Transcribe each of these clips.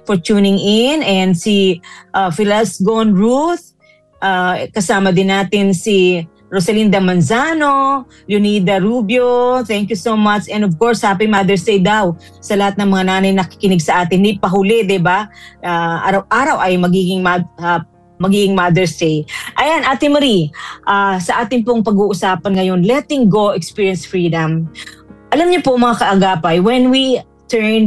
for tuning in. And si Philas Gon Ruth, kasama din natin si Rosalinda Manzano, Leonida Rubio, thank you so much. And of course, Happy Mother's Day daw sa lahat ng mga nanay nakikinig sa atin. Hindi pa huli, di ba? Araw-araw ay magiging Mother's Day. Ayan, Ate Marie, sa ating pong pag-uusapan ngayon, letting go, experience freedom. Alam niyo po mga kaagapay, when we turn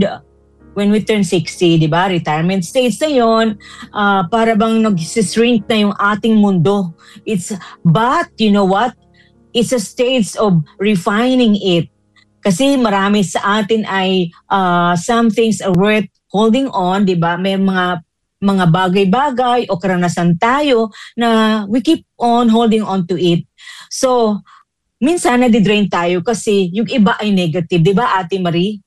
60, di ba? Retirement stage na yun, para bang nag-shrink na yung ating mundo. But you know what? It's a stage of refining it. Kasi marami sa atin ay some things are worth holding on, di ba? May mga bagay-bagay o karanasan tayo na we keep on holding on to it. So, minsan nadidrain tayo kasi yung iba ay negative, di ba Ate Marie?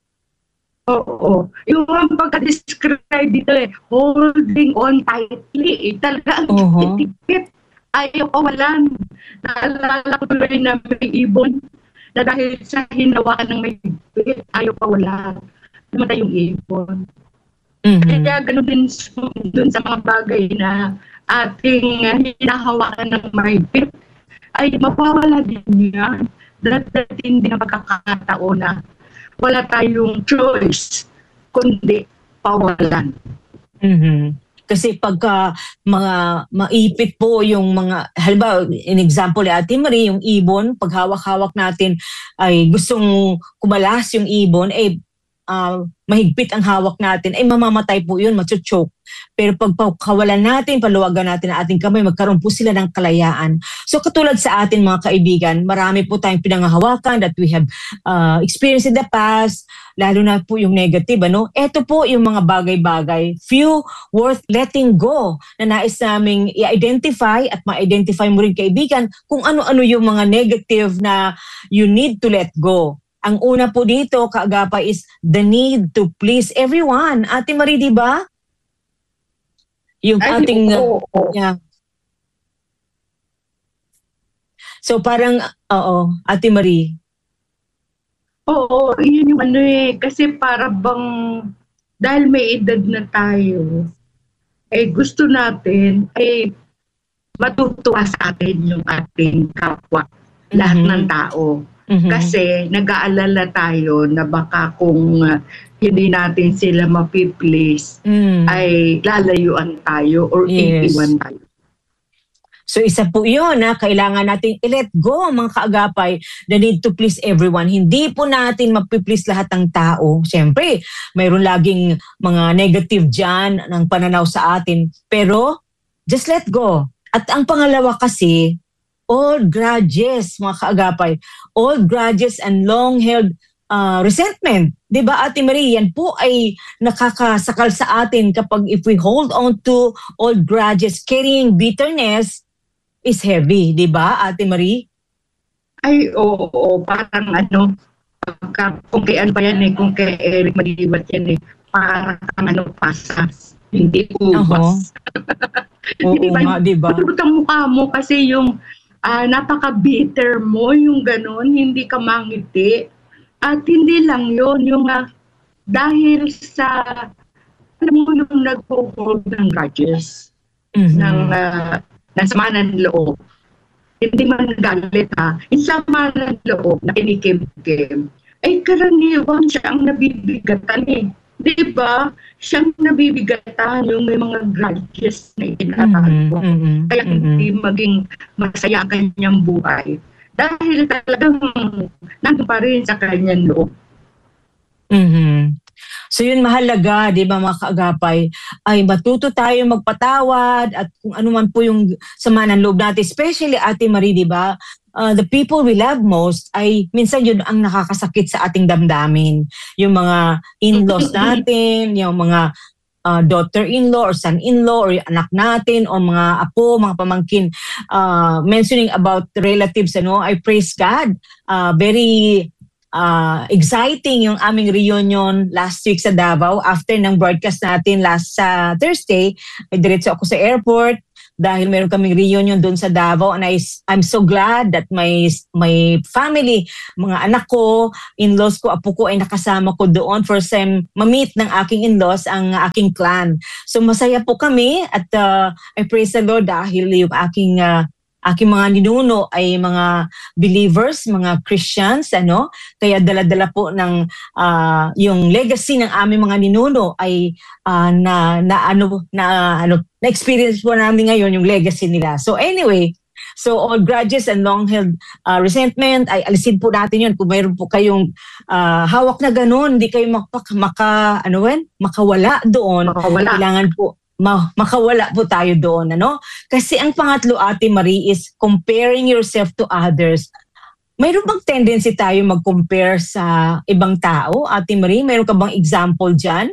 Oo. Yung pagka-describe dito holding on tightly. Talaga ang tipit. Ayaw kawalan. Naalala ko tuloy na may ibon na dahil sa hinawakan ng may higpit, ayaw kawalan. Namatay yung ibon. Kaya gano'n din dun sa mga bagay na ating hinahawakan ng may higpit, ay mapawala din yan. Dahil hindi na pagkakataon na wala tayong choice kundi pawalan. Kasi pagka mga maipit po yung mga, halimbawa, in example ni Ate Marie, yung ibon, pag hawak-hawak natin ay gustong kumalas yung ibon, mahigpit ang hawak natin, ay mamamatay po yun, machuchok. Pero pag kawalan natin, paluwagan natin ang ating kamay, magkaroon po sila ng kalayaan. So katulad sa atin mga kaibigan, marami po tayong pinangahawakan that we have experienced in the past, lalo na po yung negative. Ito po yung mga bagay-bagay, few worth letting go, na nais naming i-identify at ma-identify mo rin kaibigan kung ano-ano yung mga negative na you need to let go. Ang una po dito, kaagapay, is the need to please everyone. Ate Marie, di ba? Yung ating... Yeah. So parang, Ate Marie. Oo, yun yung kasi para bang, dahil may edad na tayo, gusto natin, matutuwa sa atin yung ating kapwa, lahat ng tao. Kasi nag-aalala tayo na baka kung hindi natin sila mapi-please, ay lalayuan tayo or iiwan tayo. So isa po yun, kailangan natin i-let go mga kaagapay, the need to please everyone. Hindi po natin mapi-please lahat ng tao. Siyempre, mayroon laging mga negative dyan ng pananaw sa atin. Pero, just let go. At ang pangalawa kasi, old grudges, mga kaagapay. Old grudges and long-held resentment. Diba, Ate Marie, yan po ay nakakasakal sa atin kapag if we hold on to old grudges, carrying bitterness is heavy. Diba, Ate Marie? Ay, oo. Parang kung kay ano pa yan kung kay Eric Malibat yan parang pasas. Hindi ubas. Oo nga, diba? Pagod ang mukha mo kasi yung napaka-bitter mo, yung gano'n, hindi ka mangiti. At hindi lang yun, yung dahil sa, alam mo yung nag-hold ng grudges, ng sama ng loob. Hindi man galit yung sama ng loob na kinikim-kim, ay karaniwan siya ang nabibigatan Diba? Siyang nabibigatan yung may mga grudges na itinatago. Kaya hindi maging masaya ang kanyang buhay. Dahil talagang nandun pa rin sa kanyang loob. So yun mahalaga, di ba mga kaagapay, ay matuto tayo magpatawad at kung ano man po yung sama ng loob natin. Especially Ate Marie, di ba? The people we love most ay minsan yun ang nakakasakit sa ating damdamin. Yung mga in-laws natin, yung mga daughter-in-law or son-in-law or anak natin o mga apo, mga pamangkin. Mentioning about relatives, I praise God. Very exciting yung aming reunion last week sa Davao after ng broadcast natin last Thursday. Diretso ako sa airport. dahil meron kaming reunion doon sa Davao, and I'm so glad that my family, mga anak ko, in-laws ko, apo ko ay nakasama ko doon. First time ma-meet ng aking in-laws ang aking clan. So masaya po kami at I praise the Lord dahil yung aking mga ninuno ay mga believers, mga Christians, kaya dala-dala po ng yung legacy ng aming mga ninuno ay na-experience po namin ngayon yung legacy nila. So anyway, so all grudges and long-held resentment, ay alisin po natin yun. Kung mayroon po kayong hawak na ganun, hindi kayo makawala doon. Kailangan po makawala po tayo doon, Kasi ang pangatlo, Ate Marie, is comparing yourself to others. Mayroon bang tendency tayo mag-compare sa ibang tao, Ate Marie? Mayroon ka bang example dyan?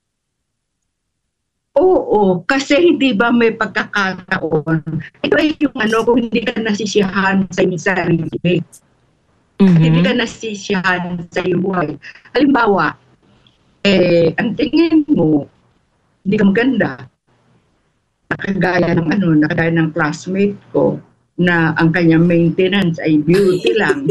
Oo, kasi hindi ba may pagkakataon. Ito ay yung kung hindi ka nasisiyahan sa iyong sarili. Hindi ka nasisiyahan sa iyong buhay. Halimbawa, ang tingin mo, hindi ka maganda. Nakagaya ng classmate ko na ang kanyang maintenance ay beauty lang.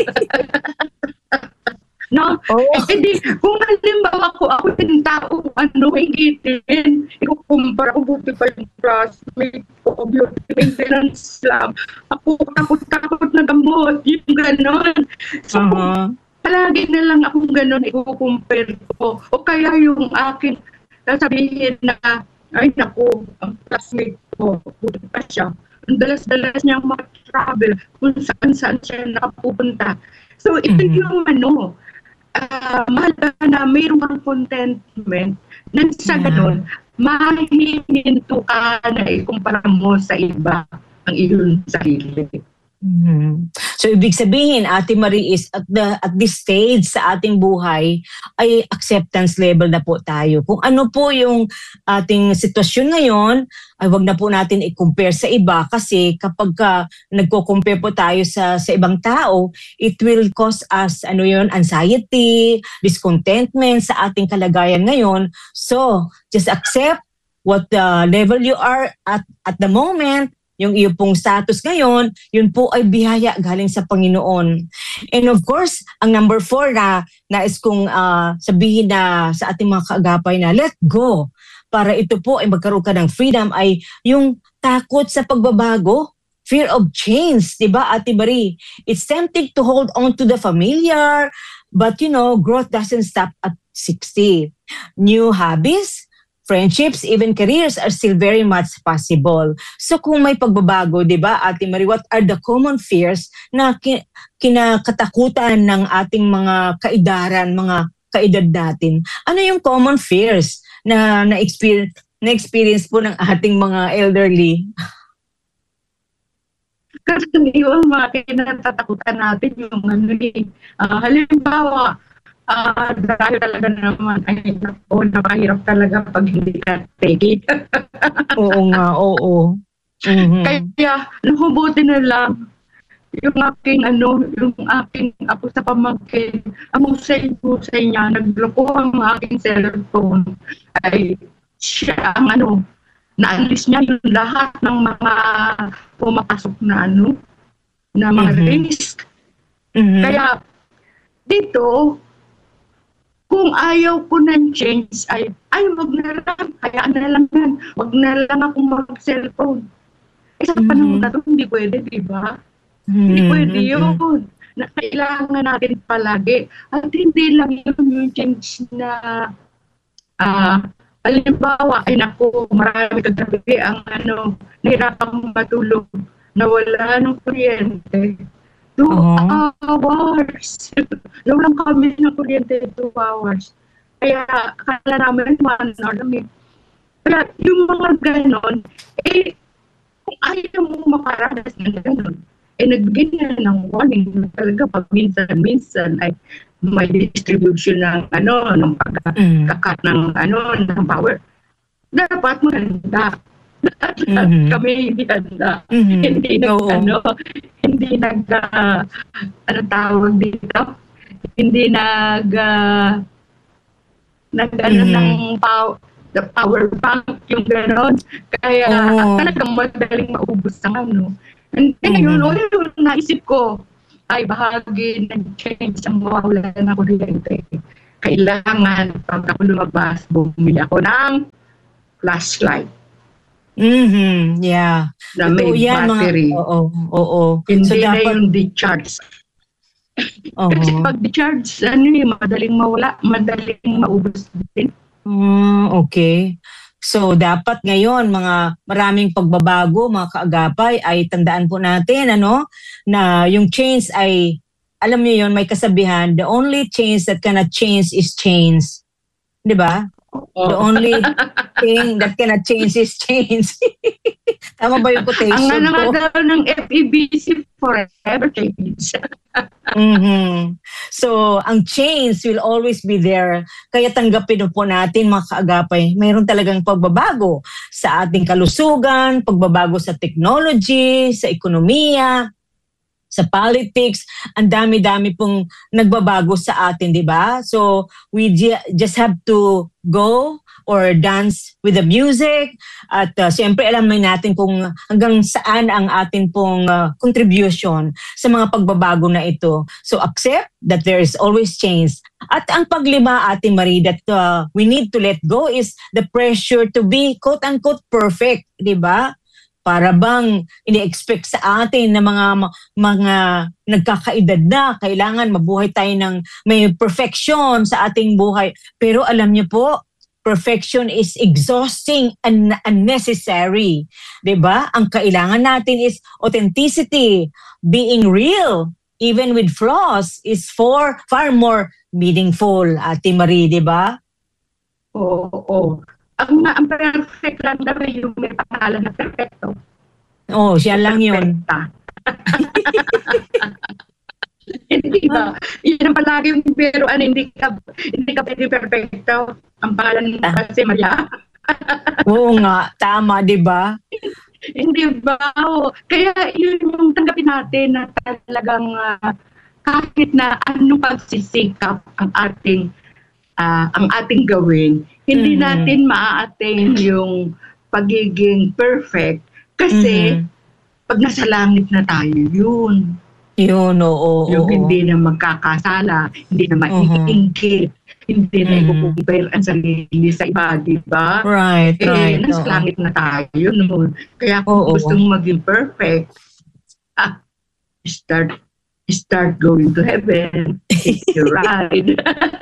No? Hindi, kung halimbawa ako yung tao, hingitin, ikukumpara ko buti pa yung classmate ko, beauty maintenance lang. Ako, takot na gamot, yung gano'n. So, palagi na lang akong gano'n, ikukumpare ko. O kaya yung akin, sasabihin na, ay naku, ang classmate ko, buti pa siya. Ang dalas-dalas niyang mag-travel kung saan siya nakapupunta. So, ito yung mahalaga na mayroong kang contentment na sa ganun, mahihinto ka na ikumpara mo sa iba ang iyong sarili. So ibig sabihin, Ate Marie, is at this stage sa ating buhay ay acceptance level na po tayo. Kung ano po yung ating sitwasyon ngayon, ay wag na po natin i-compare sa iba kasi kapag nagko-compare po tayo sa ibang tao, it will cause us anxiety, discontentment sa ating kalagayan ngayon. So just accept what level you are at the moment. Yung iyo pong status ngayon, yun po ay biyaya galing sa Panginoon. And of course, ang number 4 na nais kong sabihin na sa ating mga kaagapay na let go para ito po ay magkaroon ka ng freedom ay yung takot sa pagbabago, fear of change, di ba, Ate Marie? It's tempting to hold on to the familiar, but growth doesn't stop at 60. New hobbies, friendships, even careers are still very much possible. So kung may pagbabago, di ba, Ate Marie, what are the common fears na kinakatakutan ng ating mga kaedaran, mga kaedad natin? Ano yung common fears na experience po ng ating mga elderly? Kasi yung mga kinatatakutan natin yung halimbawa, dahil talaga naman ay napahirap talaga pag hindi ka take it. Oo nga, oo. Mm-hmm. Kaya nahubuti na lang yung aking apo sa pamangkin, ang usay-usay niya, nagloko ang aking cellphone ay siya ang naalis niya yung lahat ng mga pumapasok na na mga risk. Mm-hmm. Kaya dito, kung ayaw ko ng change ay wag na lang, hayaan na lang yan. Wag na lang akong mag-cellphone. Sa panahon na ito, hindi pwede, di ba? Hindi pwede yun. Na kailangan natin palagi. At hindi lang yun yung change na halimbawa, ay naku, marami kagabi ang nahirapang matulog na wala ng kuryente. 2 hours. Nawalan kami ng kuryente 2 hours. Kaya akala namin 1 hour namin. Kaya yung mga ganon, kung ayaw mo makaranas ng ganon, nagbigay na ng warning na talaga pag minsan ay may distribution ng ng pagkakat ng power. Dapat mo handa. Kami hindi handa. Hindi hindi tawag dito? Hindi ng the power bank, yung gano'n. Kaya talagang madaling maubos ang ano. And ngayon, naisip ko, ay bahagi nag-change ang mawawala na kuryente. Kailangan, pag ako lumabas, bumili ako ng flashlight. Yeah. Na may battery. Oo. Hindi so, na yung decharge. Kasi pag decharge, madaling mawala, madaling maubos din. Okay. So, dapat ngayon, mga maraming pagbabago, mga kaagapay, ay tandaan po natin, na yung change ay, alam niyo yun, may kasabihan, the only change that cannot change is change. Di ba? The only thing that cannot change is change. Tama ba yung quotation ko? Ang daw ng FEBC, forever change. So, ang change will always be there. Kaya tanggapin po natin, mga kaagapay, mayroon talagang pagbabago sa ating kalusugan, pagbabago sa technology, sa ekonomiya, sa politics, ang dami-dami pong nagbabago sa atin, di ba? So, we just have to go or dance with the music. At siyempre, alam natin kung hanggang saan ang atin pong contribution sa mga pagbabago na ito. So, accept that there is always change. At ang paglima, Ate Marie, that we need to let go is the pressure to be quote-unquote perfect, di ba? Para bang ini-expect sa atin na mga nagkakaedad na, kailangan mabuhay tayo ng may perfection sa ating buhay. Pero alam niyo po, perfection is exhausting and unnecessary. Diba? Ang kailangan natin is authenticity, being real, even with flaws, is far more meaningful, Ate Marie, diba? Oo. Ang perfect lang naman yung may pangalan na perfecto. Siya lang yun. Hindi ba? Yan ang palagi yung pero hindi ka pwede perfecto. Ang pangalan mo kasi Maria. Oo nga, tama, di ba? Hindi ba? Kaya yun yung tanggapin natin na talagang kahit na anong pagsisikap ang ating gawin, hindi natin ma-attain yung pagiging perfect kasi pag nasa langit na tayo, yun. Yun, oo. Yung hindi na magkakasala, hindi na maiinggit, hindi na i-compare ang sarili sa iba, di ba? Right. Nasa langit na tayo noon. Kaya kung gusto mong maging perfect, start going to heaven. Take your ride.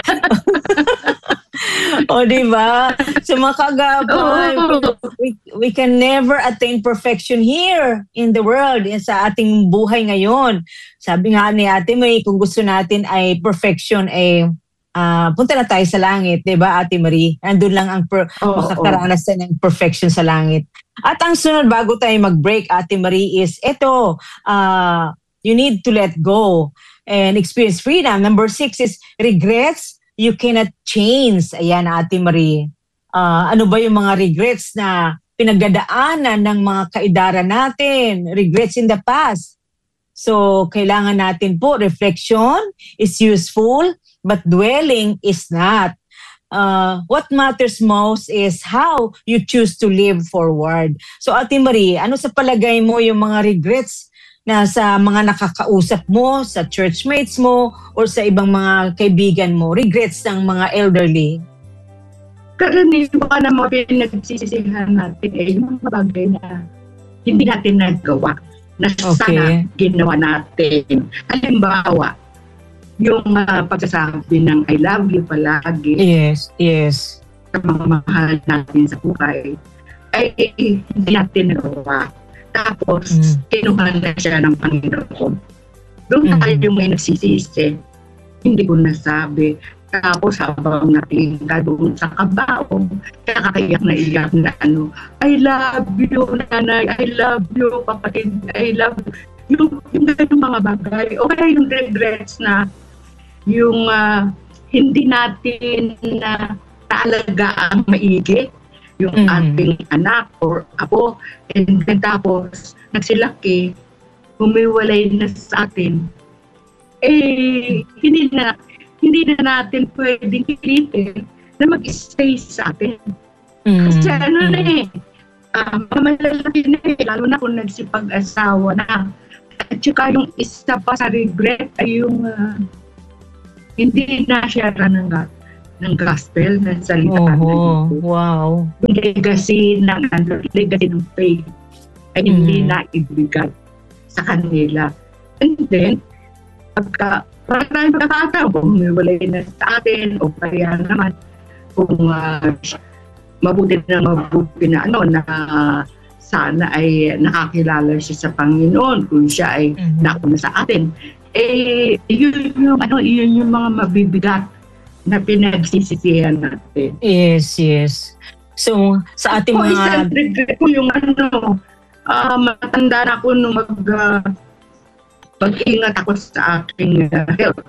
Di ba? So mga kagabay, we can never attain perfection here in the world, sa ating buhay ngayon. Sabi nga ni Ate May, kung gusto natin ay perfection, punta na tayo sa langit, di ba, Ate Marie? Andun lang ang makakaranas ng perfection sa langit. At ang sunod, bago tayo mag-break, Ate Marie, is ito, you need to let go and experience freedom. Number 6 is regrets you cannot change. Ayan, Ate Marie. Ano ba yung mga regrets na pinagdadaanan ng mga kaedara natin? Regrets in the past. So, kailangan natin po, reflection is useful, but dwelling is not. What matters most is how you choose to live forward. So, Ate Marie, ano sa palagay mo yung mga regrets na sa mga nakakausap mo, sa churchmates mo, or sa ibang mga kaibigan mo, regrets ng mga elderly? Karaniwan na mga pinagsisisihan natin yung mga bagay na hindi natin nagawa, na sana ginawa natin. Halimbawa, yung pagsasabi ng I love you palagi. Yes. Sa mga mahal natin sa buhay, ay hindi natin nagawa. Tapos, kinuha na siya ng Panginoon. Doon tayo may nagsisisi. Hindi ko nasabi. Tapos, habang natingka doon sa kabaong, kakakiyak na iyak na I love you, nanay. I love you, kapatid. I love you. Yung ganun mga bagay. O kaya yung regrets na yung hindi natin naalaga ang maigi. Yung ating anak or apo, and then tapos nagsilaki, humiwalay na sa atin, hindi na natin pwedeng pilitin na mag-stay sa atin. Kasi malalaki na lalo na kung nagsipag-asawa na. At saka yung isa pa sa regret ay yung hindi na share ng gospel, ng salita ng Diyos. Wow. Yung legacy ng faith ay hindi na ibigay sa kanila. And then, parang pagkakataon, kung walay na sa atin, o kaya naman, kung mabuti na na sana ay nakakilala siya sa Panginoon, kung siya ay nauna sa atin. Yun yung mga mabibigat na pinagsisisihan natin. Yes. So, sa ating mga... regret ko yung matanda na ako nung mag-ingat ako sa aking health.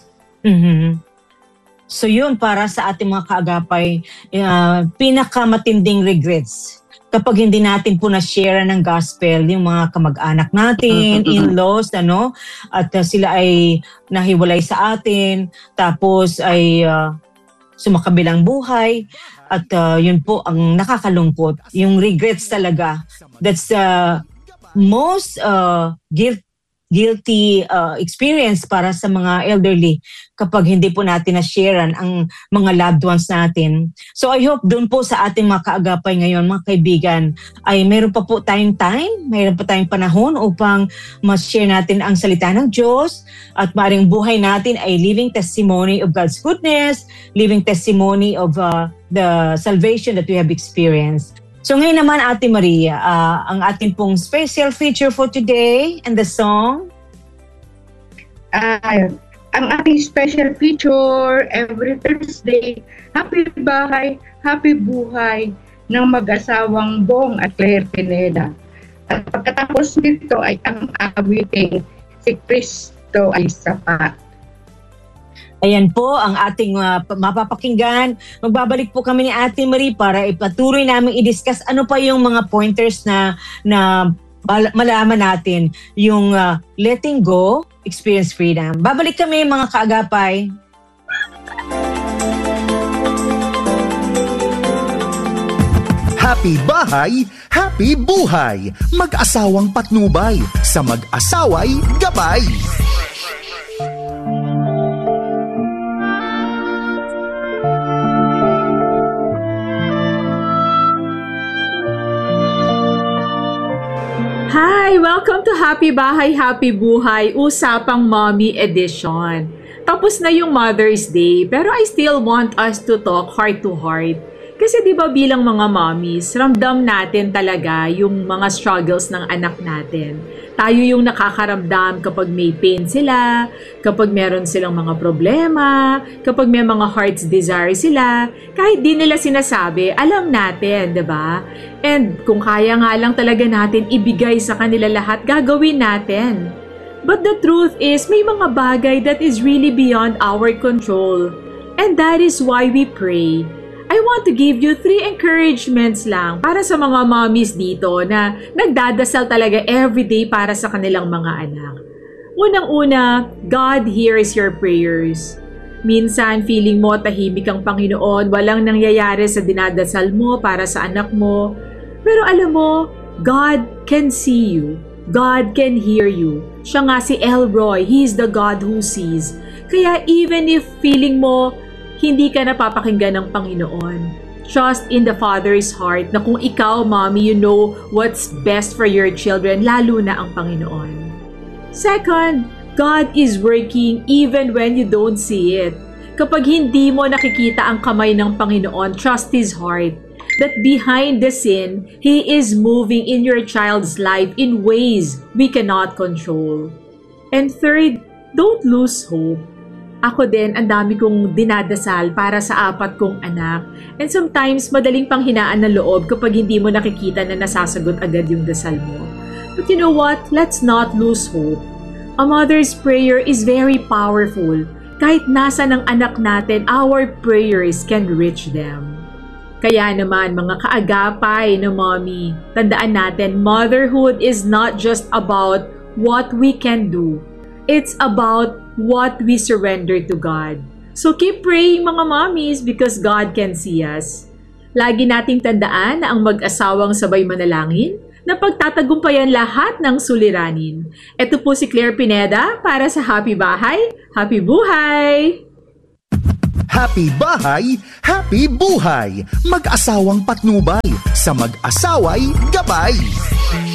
So yun, para sa ating mga kaagapay, pinakamatinding regrets kapag hindi natin po na-share ng gospel yung mga kamag-anak natin, in-laws, at sila ay nahiwalay sa atin, tapos ay sumakabilang buhay, at yun po ang nakakalungkot. Yung regrets talaga, that's the most guilty experience para sa mga elderly kapag hindi po natin na-sharean ang mga loved ones natin. So I hope doon po sa ating mga kaagapay ngayon, mga kaibigan, ay meron pa po tayong time, meron pa tayong panahon upang ma-share natin ang salita ng Diyos at maaaring buhay natin ay living testimony of God's goodness, living testimony of the salvation that we have experienced. So ngayon naman, Ate Maria, ang ating pong special feature for today and the song? Ang ating special feature every Thursday, Happy Bahay, Happy Buhay ng mag-asawang Bong at Claire Pineda. At pagkatapos nito ay ang awiting Si Kristo ay Sapat. Ayan po ang ating mapapakinggan. Magbabalik po kami ni Ate Marie para ipatuloy namin i-discuss ano pa yung mga pointers na malaman natin yung letting go, experience freedom. Babalik kami mga kaagapay. Happy bahay, happy buhay. Mag-asawang patnubay, sa mag-asaway gabay. Hi! Welcome to Happy Bahay, Happy Buhay, Usapang Mommy Edition. Tapos na yung Mother's Day, pero I still want us to talk heart to heart. Kasi di ba bilang mga mommies, ramdam natin talaga yung mga struggles ng anak natin. Tayo yung nakakaramdam kapag may pain sila, kapag meron silang mga problema, kapag may mga heart's desire sila, kahit di nila sinasabi, alam natin, di ba? And kung kaya nga lang talaga natin ibigay sa kanila lahat, gagawin natin. But the truth is, may mga bagay that is really beyond our control. And that is why we pray. I want to give you 3 encouragements lang para sa mga mommies dito na nagdadasal talaga everyday para sa kanilang mga anak. Unang-una, God hears your prayers. Minsan, feeling mo tahimik ang Panginoon, walang nangyayari sa dinadasal mo para sa anak mo. Pero alam mo, God can see you. God can hear you. Siya nga si Elroy, He is the God who sees. Kaya even if feeling mo, hindi ka napapakinggan ng Panginoon. Trust in the Father's heart na kung ikaw, mommy, you know what's best for your children, lalo na ang Panginoon. Second, God is working even when you don't see it. Kapag hindi mo nakikita ang kamay ng Panginoon, trust His heart that behind the scene, He is moving in your child's life in ways we cannot control. And third, don't lose hope. Ako din, ang dami kong dinadasal para sa 4 kong anak. And sometimes, madaling panghinaan ng loob kapag hindi mo nakikita na nasasagot agad yung dasal mo. But you know what? Let's not lose hope. A mother's prayer is very powerful. Kahit nasa ng anak natin, our prayers can reach them. Kaya naman, mga kaagapay na mommy, tandaan natin, motherhood is not just about what we can do. It's about what we surrender to God. So keep praying mga mommies because God can see us. Lagi nating tandaan na ang mag-asawang sabay manalangin na pagtatagumpayan lahat ng suliranin. Ito po si Claire Pineda para sa Happy Bahay, Happy Buhay! Happy Bahay, Happy Buhay! Mag-asawang patnubay, sa mag-asaway gabay!